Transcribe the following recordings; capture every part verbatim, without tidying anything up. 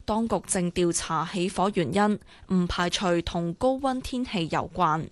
當局正調查起火原因，唔排除同高溫天氣有關。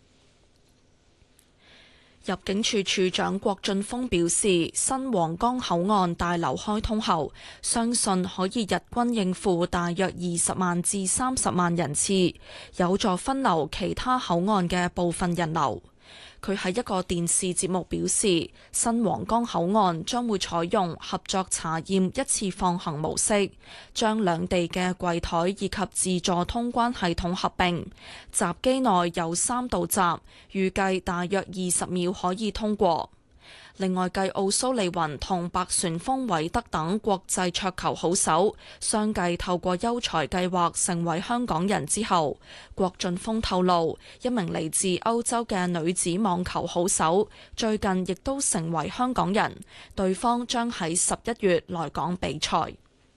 入境處處長郭俊峰表示，新皇崗口岸大樓開通後，相信可以日均應付大約二十萬至三十萬人次，有助分流其他口岸嘅部分人流。佢喺一個電視節目表示，新皇崗口岸將會採用合作查驗一次放行模式，將兩地嘅櫃台以及自助通關系統合併，閘機內有三道閘，預計大約二十秒可以通過。另外，繼奧蘇利雲同白旋風韋德等國際桌球好手相繼透過優才計劃成為香港人之後，郭俊峰透露，一名嚟自歐洲嘅女子網球好手最近亦都成為香港人，對方將喺十一月來港比賽。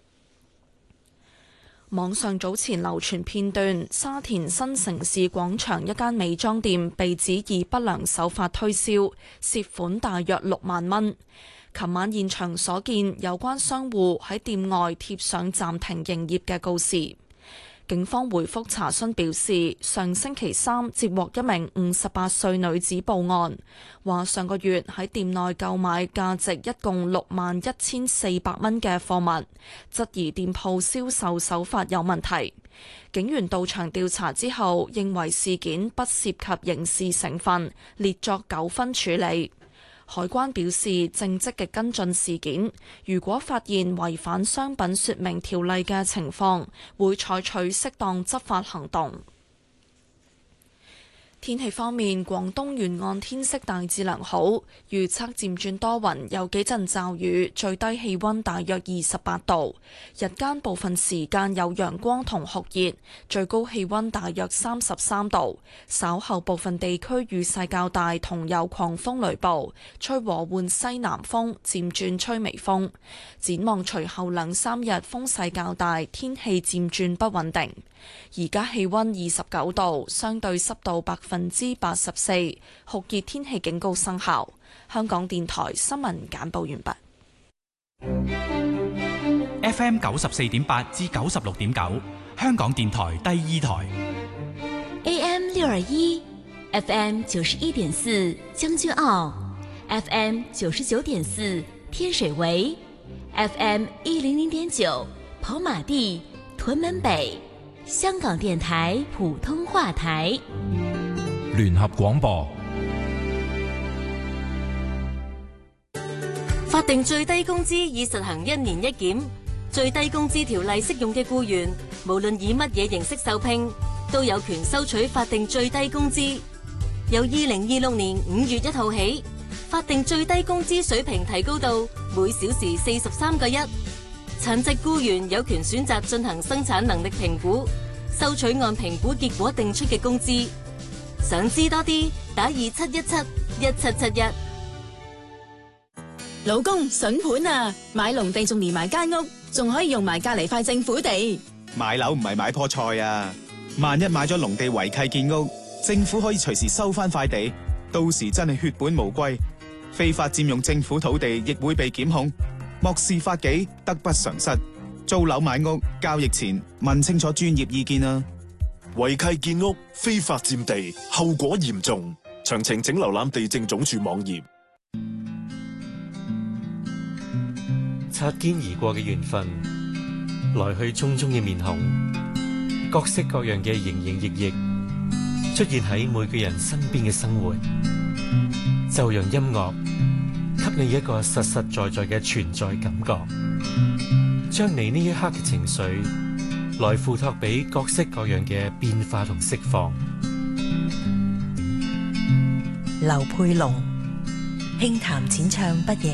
網上早前流傳片段，沙田新城市廣場一間美妝店被指以不良手法推銷，涉款大約六萬蚊。琴晚現場所見，有關商戶喺店外貼上暫停營業嘅告示。警方回覆查詢表示，上星期三接獲一名五十八歲女子報案，話上個月喺店內購買價值一共六萬一千四百蚊嘅貨物，質疑店鋪銷售手法有問題。警員到場調查之後，認為事件不涉及刑事成分，列作糾紛處理。海關表示正積極跟進事件，如果發現違反商品說明條例嘅情況，會採取適當執法行動。天氣方面，廣東沿岸天色大致良好，預測漸轉多雲，有幾陣驟雨，最低氣溫大約二十八度。日間部分時間有陽光同酷熱，最高氣溫大約三十三度。稍後部分地區雨勢較大，同有狂風雷暴，吹和緩西南風，漸轉吹微風。展望隨後兩三日風勢較大，天氣漸轉不穩定。而家氣溫二十九度，相對濕度百分之八十四，酷熱天氣警告生效。香港電台新聞簡報完畢。 F M 九十四點八至九十六點九，香港電台第二台。 A M 六二一，F M 九十一點四將軍澳 ，F M 九十九點四天水圍 ，F M 一零零點九跑馬地屯門北。香港電台普通話台， 聯合廣播。 法定最低工資已實行一年一檢，最低工資條例適用嘅僱員，無論以乜嘢形式受聘，都有權收取法定最低工資。由二零二六年五月一號起，法定最低工資水平提高到每小時四十三個一。殘疾僱員有權選擇進行生產能力評估，收取按評估結果定出嘅工資。想知多啲，打二七一七一七七一。 老公，筍盤啊！買農地仲連埋間屋，仲可以用埋隔籬塊政府地。 買樓唔係買棵菜啊！萬一買咗農地違契建屋，政府可以隨時收翻塊地，到時真係血本無歸。非法佔用政府土地亦會被檢控。漠視法紀，得不償失。租樓買屋交易前問清楚專業意見啊！ 違契建屋、非法佔地，後果嚴重。詳情請瀏覽地政總署網頁。 擦肩而過嘅緣分，來去匆匆嘅面孔，各式各樣嘅營營役役，出現喺每個人身邊嘅生活，就讓音樂給你一個實實在在嘅存在感覺，將你呢一刻嘅情緒來付託俾各式各樣嘅變化同釋放。 劉佩龍輕談淺唱不夜。